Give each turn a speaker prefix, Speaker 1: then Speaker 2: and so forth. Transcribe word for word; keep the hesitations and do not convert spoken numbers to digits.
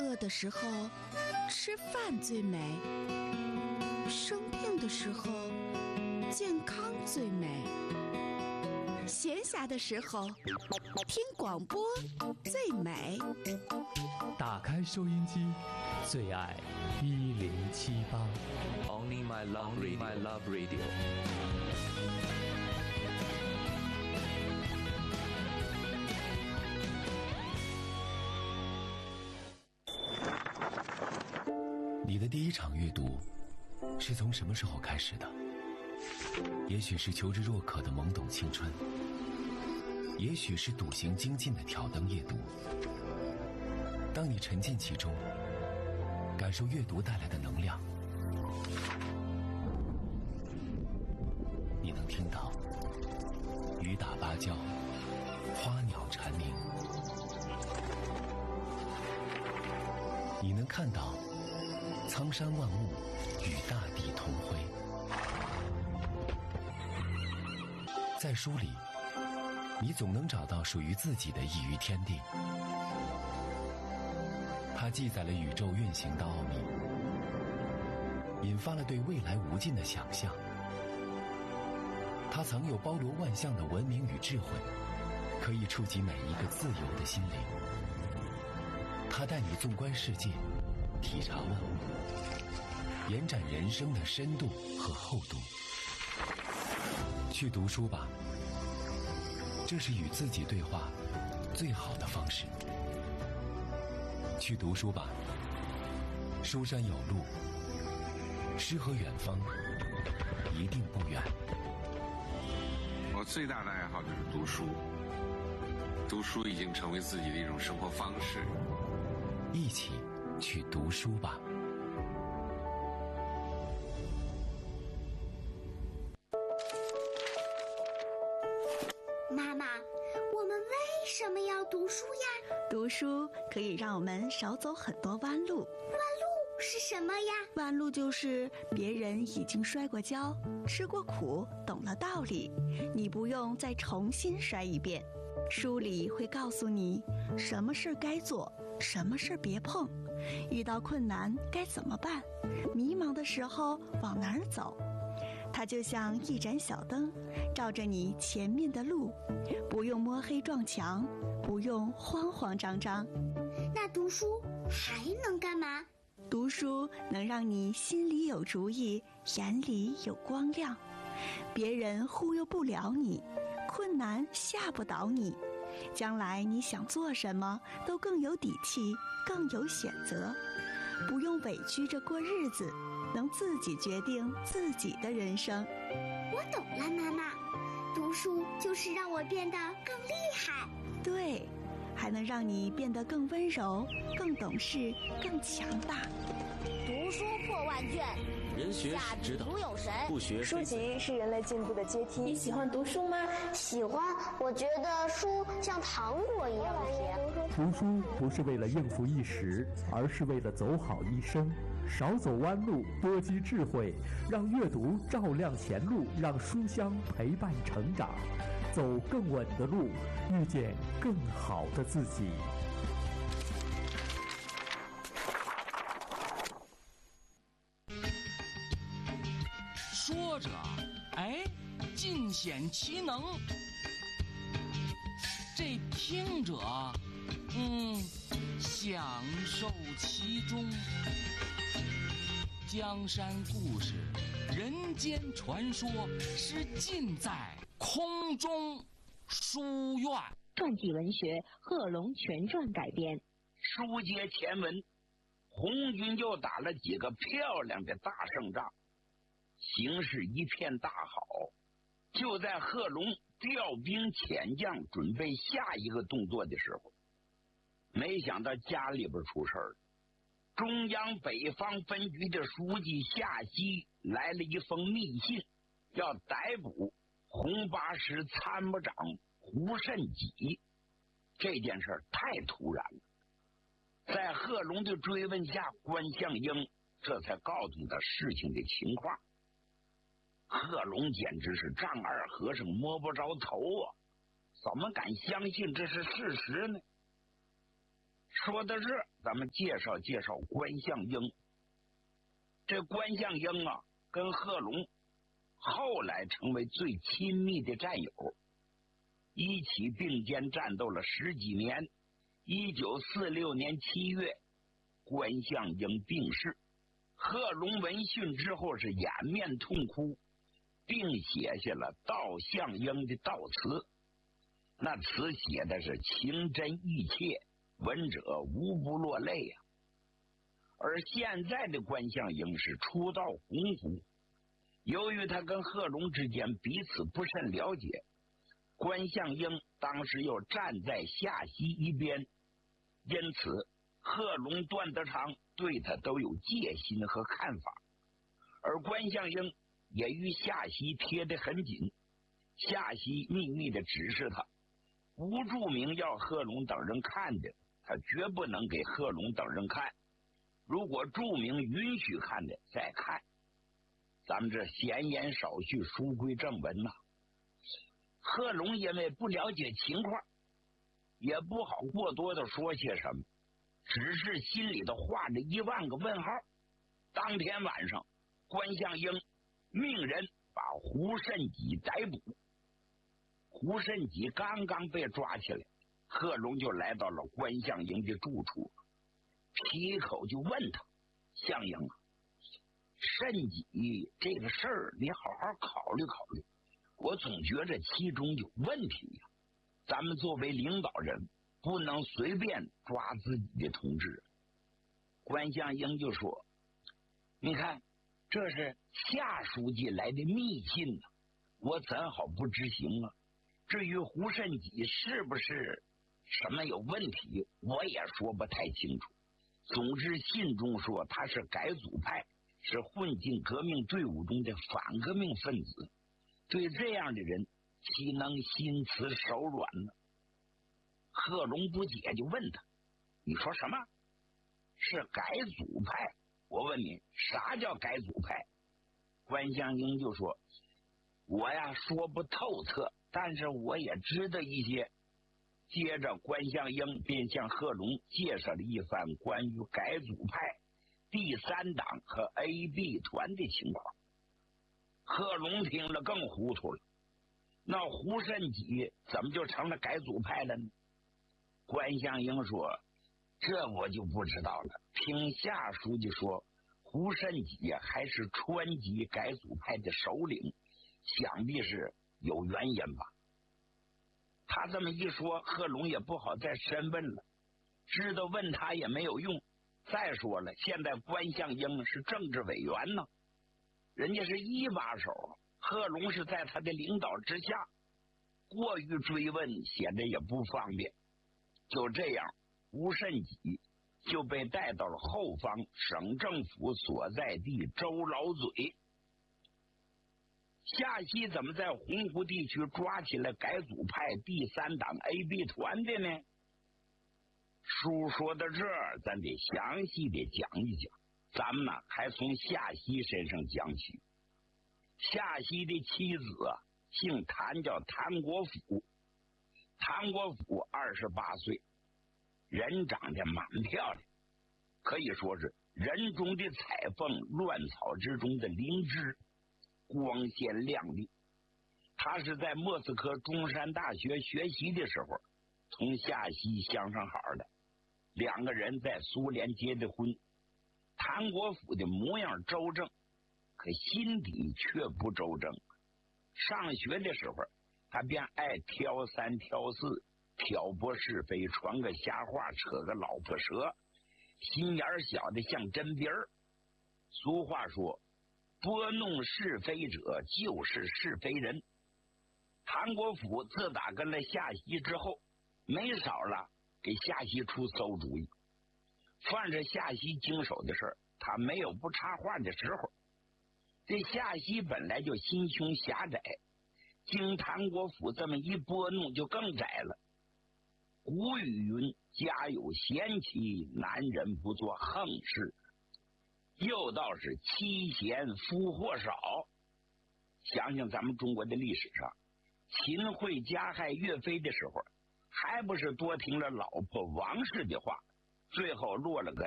Speaker 1: 饿的时候吃饭最美，生病的时候健康最美，闲暇的时候听广播最美。
Speaker 2: 打开收音机，最爱一零七八。
Speaker 3: Only my love radio. My love radio.
Speaker 4: 你的第一场阅读是从什么时候开始的？也许是求知若渴的懵懂青春，也许是笃行精进的挑灯夜读。当你沉浸其中，感受阅读带来的能量，你能听到雨打芭蕉，花鸟蝉鸣，你能看到苍山万物与大地同辉。在书里，你总能找到属于自己的一隅天地。它记载了宇宙运行的奥秘，引发了对未来无尽的想象。它藏有包罗万象的文明与智慧，可以触及每一个自由的心灵。它带你纵观世界，体察万物，延展人生的深度和厚度。去读书吧，这是与自己对话最好的方式。去读书吧，书山有路，诗和远方一定不远。
Speaker 5: 我最大的爱好就是读书，读书已经成为自己的一种生活方式。
Speaker 4: 一起去读书吧。
Speaker 6: 妈妈，我们为什么要读书呀？
Speaker 1: 读书可以让我们少走很多弯路。弯
Speaker 6: 路是什么呀？
Speaker 1: 弯路就是别人已经摔过跤，吃过苦，懂了道理，你不用再重新摔一遍。书里会告诉你什么事该做，什么事别碰，遇到困难该怎么办，迷茫的时候往哪儿走。它就像一盏小灯，照着你前面的路，不用摸黑撞墙，不用慌慌张张。
Speaker 6: 那读书还能干嘛？
Speaker 1: 读书能让你心里有主意，眼里有光亮，别人忽悠不了你，困难吓不倒你，将来你想做什么都更有底气，更有选择，不用委屈着过日子，能自己决定自己的人生。
Speaker 6: 我懂了，妈妈，读书就是让我变得更厉害。
Speaker 1: 对，还能让你变得更温柔，更懂事，更强大。
Speaker 7: 读书破万卷，
Speaker 3: 人学
Speaker 7: 下
Speaker 3: 知道
Speaker 7: 笔如有神。
Speaker 3: 不学
Speaker 8: 书籍是人类进步的阶梯。
Speaker 9: 你喜欢读书吗？
Speaker 10: 喜欢，我觉得书像糖果一样甜。
Speaker 11: 读书不是为了应付一时，而是为了走好一生。少走弯路，多积智慧，让阅读照亮前路，让书香陪伴成长，走更稳的路，遇见更好的自己。
Speaker 12: 说着，哎，尽显其能；这听者，嗯，享受其中。江山故事，人间传说，是尽在空中书院。
Speaker 13: 传记文学《贺龙全传》改编。
Speaker 14: 书接前文，红军就打了几个漂亮的大胜仗，形势一片大好。就在贺龙调兵遣将，准备下一个动作的时候，没想到家里边出事儿了。中央北方分局的书记夏曦来了一封密信，要逮捕红八师参谋长胡慎己。这件事太突然了，在贺龙的追问下，关向英这才告诉他事情的情况。贺龙简直是丈二和尚摸不着头啊，怎么敢相信这是事实呢？说到这， 咱们介绍介绍关向应。这关向应啊，跟贺龙后来成为最亲密的战友，一起并肩战斗了十几年。一九四六年七月，关向应病逝，贺龙闻讯之后是掩面痛哭，并写下了悼向应的悼词。那词写的是情真意切，闻者无不落泪呀、啊。而现在的关向应是初到洪湖，由于他跟贺龙之间彼此不甚了解，关向应当时又站在夏西一边，因此贺龙、段德昌对他都有戒心和看法，而关向应也与夏西贴得很紧。夏西秘密地指示他，不注明要贺龙等人看的，他绝不能给贺龙等人看，如果注明允许看的再看。咱们这闲言少叙，书归正文呐、啊。贺龙因为不了解情况，也不好过多的说些什么，只是心里头画着一万个问号。当天晚上，关向应命人把胡慎己逮捕。胡慎己刚刚被抓起来，贺龙就来到了关向应的住处，劈口就问他：“向应啊，慎己这个事儿，你好好考虑考虑，我总觉着其中有问题呀、啊。咱们作为领导人，不能随便抓自己的同志。”关向应就说：“你看，这是夏书记来的密信呢、啊，我怎好不执行啊？至于胡慎己是不是什么有问题，我也说不太清楚。总之，信中说他是改组派，是混进革命队伍中的反革命分子。对这样的人，岂能心慈手软呢？”贺龙不解，就问他：“你说什么？是改组派？我问你，啥叫改组派？”关向应就说：“我呀说不透彻，但是我也知道一些。”接着关向应便向贺龙介绍了一番关于改组派、第三党和 A B 团的情况。贺龙听了更糊涂了，那胡慎己怎么就成了改组派了呢？关向应说：“这我就不知道了。听夏书记说，胡慎己还是川籍改组派的首领，想必是有原因吧。”他这么一说，贺龙也不好再深问了，知道问他也没有用。再说了，现在关向应是政治委员呢，人家是一把手，贺龙是在他的领导之下，过于追问显得也不方便。就这样，胡慎己就被带到了后方省政府所在地周老嘴。夏西怎么在洪湖地区抓起了改组派第三党 A B 团的呢？书说到这儿，咱得详细的讲一讲。咱们呢，还从夏西身上讲起。夏西的妻子啊，姓谭，叫谭国府。谭国府二十八岁，人长得蛮漂亮，可以说是人中的彩凤，乱草之中的灵芝，光鲜亮丽。他是在莫斯科中山大学学习的时候，从夏西相上好的，两个人在苏联结的婚。谭国府的模样周正，可心底却不周正。上学的时候，他便爱挑三挑四，挑拨是非，传个瞎话，扯个老婆舌，心眼小的像针鼻儿。俗话说，拨弄是非者就是是非人。谭国府自打跟了夏西之后，没少了给夏西出馊主意。凡是夏西经手的事儿，他没有不插话的时候。这夏西本来就心胸狭窄，经谭国府这么一拨弄，就更窄了。古语云：家有贤妻，男人不做横事。又道是妻贤夫祸少。想想咱们中国的历史上，秦桧加害岳飞的时候，还不是多听了老婆王氏的话， 最后落了个